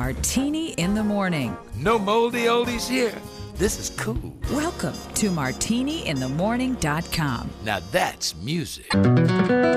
Martini in the Morning. No moldy oldies here. This is cool. Welcome to martiniinthemorning.com. Now that's music.